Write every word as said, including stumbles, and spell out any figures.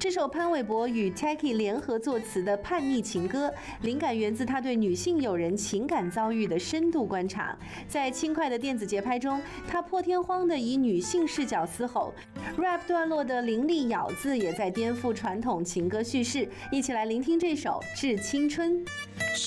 这首潘玮柏与 Taki 联合作词的叛逆情歌，灵感源自他对女性友人情感遭遇的深度观察。在轻快的电子节拍中，他破天荒地以女性视角嘶吼 ，rap 段落的凌厉咬字也在颠覆传统情歌叙事。一起来聆听这首《致青春》。